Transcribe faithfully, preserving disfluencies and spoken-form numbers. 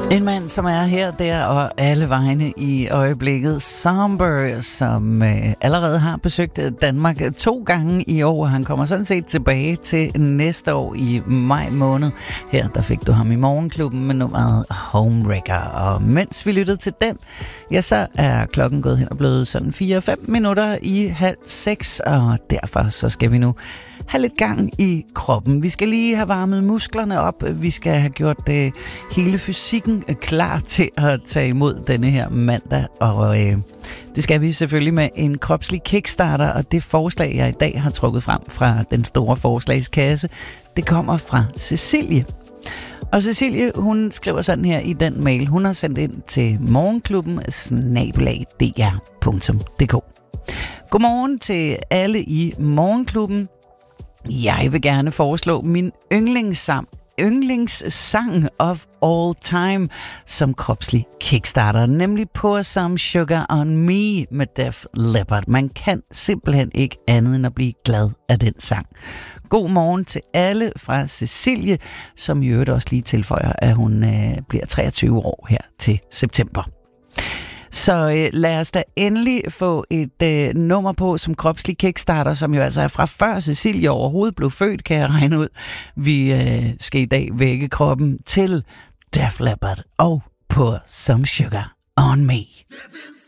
En mand, som er her, der og alle vegne i øjeblikket. Somber, som øh, allerede har besøgt Danmark to gange i år. Han kommer sådan set tilbage til næste år i maj måned. Her der fik du ham i Morgenklubben med nummeret Homewrecker. Og mens vi lyttede til den, ja, så er klokken gået hen og blevet sådan fire fem minutter i halv seks. Og derfor så skal vi nu have lidt gang i kroppen. Vi skal lige have varmet musklerne op. Vi skal have gjort øh, hele fysikken klar til at tage imod denne her mandag. Og øh, det skal vi selvfølgelig med en kropslig kickstarter. Og det forslag, jeg i dag har trukket frem fra den store forslagskasse, det kommer fra Cecilie. Og Cecilie, hun skriver sådan her i den mail, hun har sendt ind til morgenklubben snabel-a d r punktum d k. Godmorgen til alle i Morgenklubben. Jeg vil gerne foreslå min yndlingssang, yndlingssang of all time som kropslig kickstarter, nemlig Pour Some Sugar on Me med Def Leppard. Man kan simpelthen ikke andet end at blive glad af den sang. God morgen til alle fra Cecilie, som i øvrigt også lige tilføjer, at hun øh, bliver treogtyve år her til september. Så øh, lad os da endelig få et øh, nummer på som kropslig kickstarter, som jo altså er fra før Cecilie overhovedet blev født, kan jeg regne ud. Vi øh, skal i dag vække kroppen til Def Leppard og Pour Some Sugar on Me.